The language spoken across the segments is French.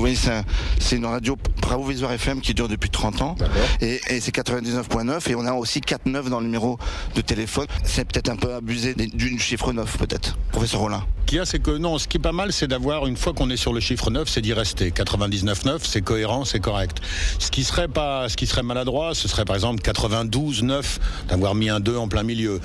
Oui, c'est une radio Bravo-Viseur FM qui dure depuis 30 ans. Et c'est 99.9 et on a aussi 4.9 dans le numéro de téléphone. C'est peut-être un peu abusé d'une chiffre 9 peut-être, professeur Rollin. C'est que non, ce qui est pas mal, c'est d'avoir, une fois qu'on est sur le chiffre 9, c'est d'y rester. 99.9, c'est cohérent, c'est correct. Ce qui serait maladroit, ce serait par exemple 92.9, d'avoir mis un 2 en plein milieu.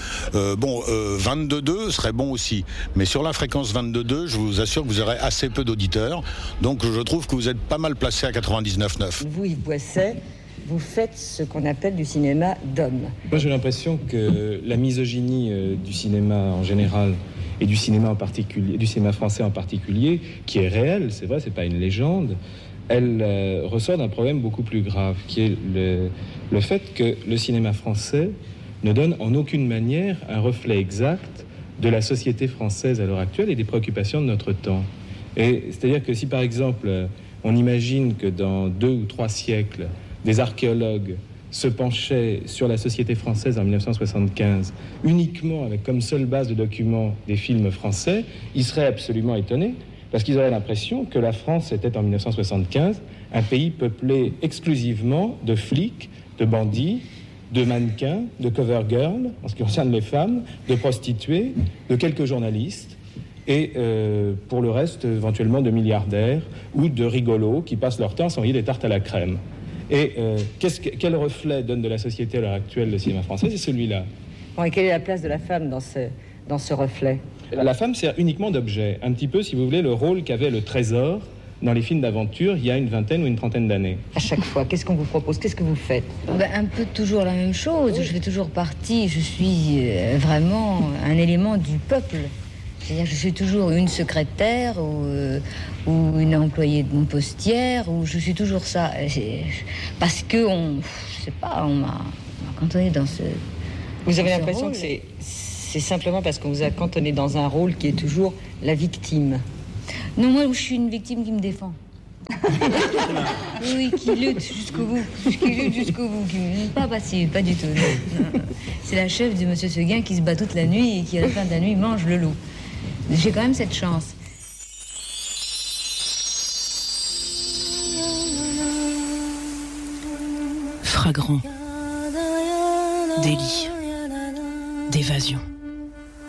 22.2 serait bon aussi. Mais sur la fréquence 22.2, je vous assure que vous aurez assez peu d'auditeurs. Donc je trouve que vous êtes pas mal placé à 99.9. Vous, Yves Boisset, vous faites ce qu'on appelle du cinéma d'homme. Moi, j'ai l'impression que la misogynie du cinéma en général et du cinéma en particulier, du cinéma français en particulier, qui est réelle, c'est vrai, c'est pas une légende, elle ressort d'un problème beaucoup plus grave, qui est le fait que le cinéma français ne donne en aucune manière un reflet exact de la société française à l'heure actuelle et des préoccupations de notre temps. Et c'est-à-dire que si, par exemple, on imagine que dans 2 ou 3 siècles, des archéologues se penchaient sur la société française en 1975, uniquement avec comme seule base de documents des films français, ils seraient absolument étonnés, parce qu'ils auraient l'impression que la France était en 1975 un pays peuplé exclusivement de flics, de bandits, de mannequins, de cover girls, en ce qui concerne les femmes, de prostituées, de quelques journalistes, et pour le reste, éventuellement, de milliardaires ou de rigolos qui passent leur temps à s'envoyer des tartes à la crème. Et quel reflet donne de la société à l'heure actuelle le cinéma français? C'est celui-là. Bon, et quelle est la place de la femme dans ce reflet? La femme sert uniquement d'objet. Un petit peu, si vous voulez, le rôle qu'avait le trésor dans les films d'aventure il y a une vingtaine ou une trentaine d'années. À chaque fois, qu'est-ce qu'on vous propose? Qu'est-ce que vous faites? Un peu toujours la même chose. Je fais toujours partie. Je suis vraiment un élément du peuple. C'est-à-dire que je suis toujours une secrétaire ou une employée d'une postière, ou je suis toujours ça. Parce que on m'a cantonné dans ce. Vous avez l'impression que c'est simplement parce qu'on vous a cantonné dans un rôle qui est toujours la victime? Non, moi, je suis une victime qui me défend. Oui, qui lutte jusqu'au bout. Qui n'est pas passive, pas du tout. Non. C'est la chef de Monsieur Seguin qui se bat toute la nuit et qui, à la fin de la nuit, mange le loup. J'ai quand même cette chance. Fragrant. Délit. D'évasion.